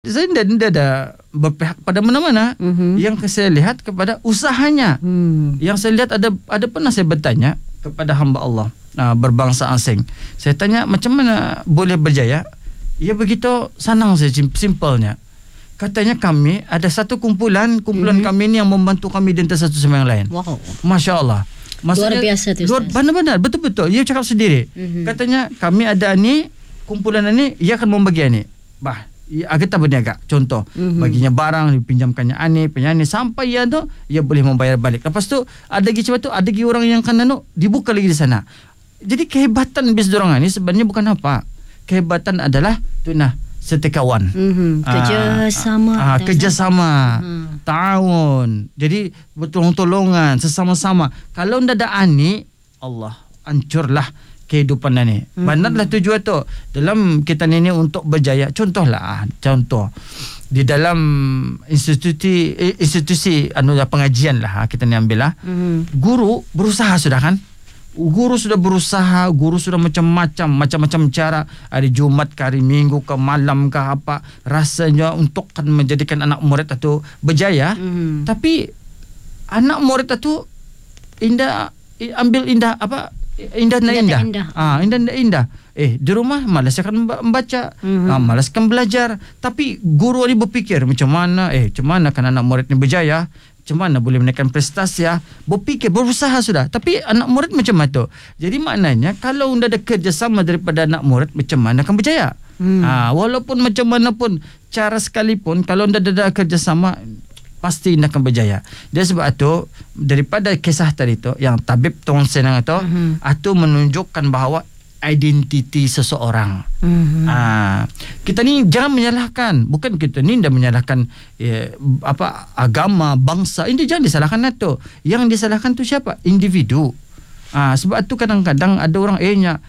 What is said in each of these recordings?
Saya tidak ada berpihak pada mana-mana. Yang saya lihat kepada usahanya. Yang saya lihat ada pernah saya bertanya kepada hamba Allah berbangsa asing. Saya tanya macam mana boleh berjaya? Ya begitu senang saja, simpelnya. Katanya kami ada satu kumpulan kami ini yang membantu kami di antara satu sama yang lain. Wow. Masya Allah. Maksudnya, luar biasa tu Ustaz. Benar-benar, betul-betul. Ia cakap sendiri. Katanya kami ada ni, kumpulan ni, ia akan membagi ni. Kita berniaga. Contoh, baginya barang, dipinjamkannya penyanyi sampai ia tu ia boleh membayar balik. Lepas tu ada lagi macam tu, ada lagi orang yang kan dibuka lagi di sana. Jadi kehebatan bis dorang ni sebenarnya bukan apa. Kehebatan adalah setikawan. Kerjasama. Ta'awun. Jadi bertolong-tolongan sesama-sama. Kalau ndak ada ani, Allah hancurlah kehidupan ini. Benarlah tujuan tu dalam kita ini untuk berjaya. Contoh di dalam institusi pengajian lah kita ni ambil lah. Guru berusaha sudah kan. Guru sudah berusaha, guru sudah macam-macam cara, hari Jumat ke hari Minggu ke malam ke apa, rasanya untuk kan menjadikan anak murid itu berjaya. Tapi anak murid itu indah di rumah malas akan membaca, malas akan belajar. Tapi guru ni berfikir macam mana kan anak murid ni berjaya, macam mana boleh menaikkan prestasi berfikir, berusaha sudah. Tapi anak murid macam mana tu? Jadi maknanya kalau tidak ada kerjasama daripada anak murid, macam mana akan berjaya? Walaupun macam mana pun cara sekalipun, kalau tidak ada kerjasama, pasti tidak akan berjaya. Dia sebab itu daripada kisah tadi tu yang Tabib Tong Senang itu menunjukkan bahawa identiti seseorang. Kita ni jangan menyalahkan, bukan kita ni dah menyalahkan agama, bangsa. Ini jangan disalahkan itu. Yang disalahkan tu siapa? Individu. Sebab tu kadang-kadang ada orang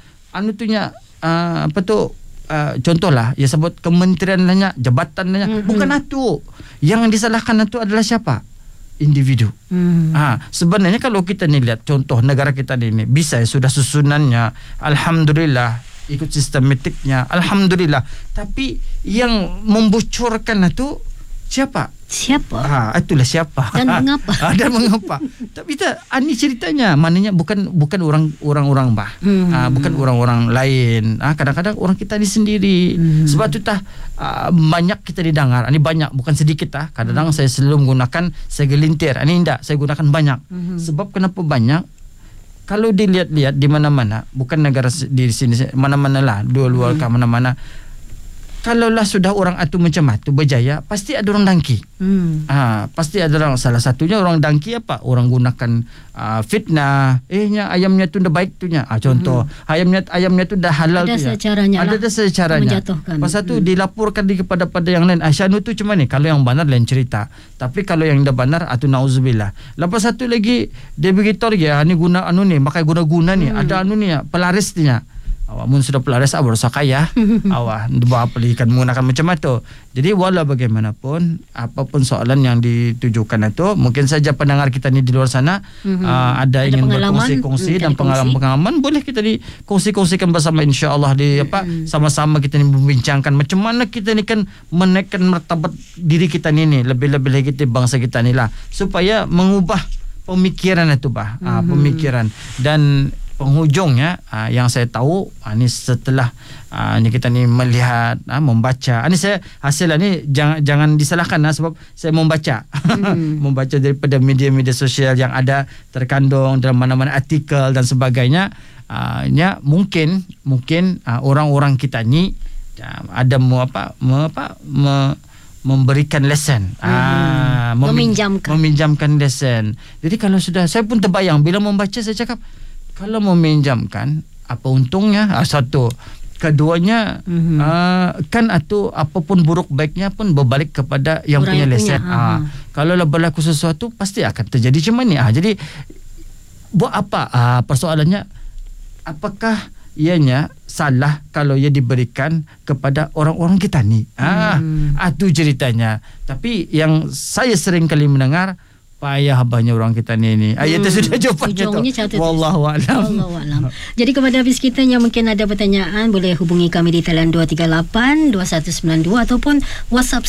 contohlah ia sebut kementerian lahnya, jabatan lahnya, bukan itu. Yang disalahkan itu adalah siapa? Individu. Sebenarnya kalau kita ni lihat contoh negara kita ni bisa sudah susunannya, alhamdulillah, ikut sistematiknya, alhamdulillah. Tapi yang membocorkan itu siapa? Itulah siapa. Dan mengapa? Tapi ini ceritanya, maknanya bukan orang-orang bukan orang-orang lain. Kadang-kadang orang kita ni sendiri. Sebab tu banyak kita didengar. Ini banyak, bukan sedikit Kadang-kadang saya selalu menggunakan segelintir. Ini tidak, saya gunakan banyak. Sebab kenapa banyak? Kalau dilihat-lihat di mana-mana, bukan negara di sini, mana-mana lah, luar-luar ke mana-mana. Kalaulah sudah orang itu macam itu berjaya, pasti ada orang dangki. Pasti ada orang, salah satunya orang dangki apa? Orang gunakan fitnah. Ayamnya tu dah baik tunya. Contoh, ayamnya tu dah halal tunya. Ada secaranya. Pasal tu dilaporkan kepada yang lain. Syanu tu cuma ni. Kalau yang benar lain cerita. Tapi kalau yang dah benar, itu nauzubillah. Lepas satu lagi dia beritahu lagi, ni guna ni, pakai guna-guna ni. Ada ni pelaris niya. Mun sudah pelaris baru kaya. Belikan menggunakan macam itu. Jadi walau bagaimanapun, apapun soalan yang ditujukan itu, mungkin saja pendengar kita ni di luar sana ada ingin berkongsi-kongsi dan pengalaman, boleh kita dikongsi-kongsikan bersama, insya-Allah sama-sama kita ni membincangkan macam mana kita ni kan menaikkan martabat diri kita ni lebih-lebih lagi di bangsa kita ni lah, supaya mengubah pemikiran itu pemikiran. Dan penghujungnya yang saya tahu ni setelah ni kita ni melihat membaca, ni saya hasil ni jangan disalahkan sebab saya membaca membaca daripada media-media sosial yang ada terkandung dalam mana-mana artikel dan sebagainya. Mungkin orang-orang kita ni ada memberikan lesson, meminjamkan lesson. Jadi kalau sudah, saya pun terbayang bila membaca, saya cakap kalau meminjamkan apa untungnya? Satu, keduanya kan atau apapun buruk baiknya pun berbalik kepada yang punya lesson. Kalau berlaku sesuatu pasti akan terjadi macam ni. Jadi buat apa? Persoalannya, apakah ianya salah kalau ia diberikan kepada orang-orang kita ni? Itu ceritanya. Tapi yang saya sering kali mendengar, payah banyak orang kita ni. Itu sudah jawapannya tu. Wallahu a'lam. Jadi kepada habis kita yang mungkin ada pertanyaan, boleh hubungi kami di talian 238 2192 ataupun WhatsApp